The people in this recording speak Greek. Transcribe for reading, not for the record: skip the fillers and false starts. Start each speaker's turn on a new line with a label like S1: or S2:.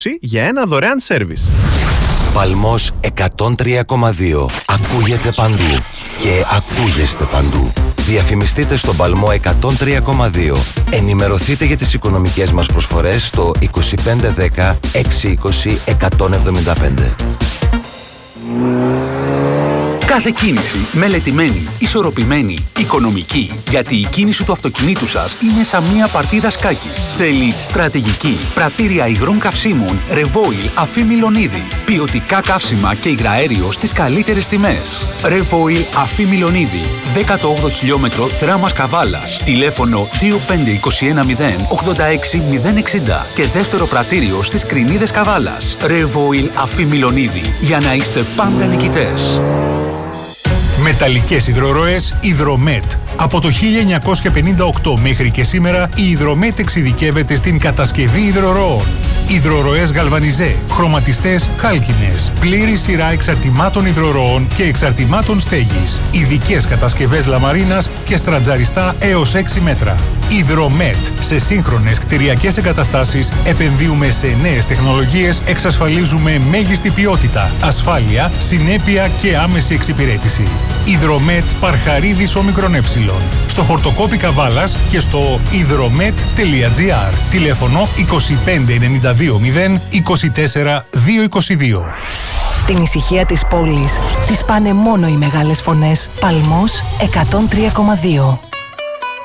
S1: για ένα δωρεάν σέρβις.
S2: Παλμός 103,2. Ακούγεται παντού και ακούγεστε παντού. Διαφημιστείτε στον Παλμό 103,2. Ενημερωθείτε για τις οικονομικές μας προσφορές στο 2510 620 175.
S3: Κάθε κίνηση μελετημένη, ισορροπημένη, οικονομική. Γιατί η κίνηση του αυτοκινήτου σας είναι σαν μία παρτίδα σκάκι. Θέλει στρατηγική. Πρατήρια υγρών καυσίμων Revoil Αφή Μιλονίδη. Ποιοτικά καύσιμα και υγραέριο στις καλύτερες τιμές. Revoil Αφή Μιλονίδη. 18 χιλιόμετρο Θράμας Καβάλας. Τηλέφωνο 25210 86 060. Και δεύτερο πρατήριο στις Κρινίδες Καβάλας. Revoil Αφή Μιλονίδη. Για να είστε πάντα νικητές.
S4: Μεταλλικές υδροροές Υδρομέτ. Από το 1958 μέχρι και σήμερα η Υδρομέτ εξειδικεύεται στην κατασκευή υδροροών. Υδροροές γαλβανιζέ, χρωματιστές χάλκινες, πλήρη σειρά εξαρτημάτων υδροροών και εξαρτημάτων στέγης, ειδικές κατασκευές λαμαρίνας και στρατζαριστά έως 6 μέτρα. Υδρομέτ. Σε σύγχρονες κτηριακές εγκαταστάσεις επενδύουμε σε νέες τεχνολογίες, εξασφαλίζουμε μέγιστη ποιότητα, ασφάλεια, συνέπεια και άμεση εξυπηρέτηση. Υδρομέτ Παρχαρίδης ΟΜΕ. Στο Χορτοκόπη Καβάλας και στο hydromet.gr. Τηλέφωνο 2592 0 24 222.
S5: Την ησυχία της πόλης τις πάνε μόνο οι μεγάλες φωνές. Παλμός 103,2.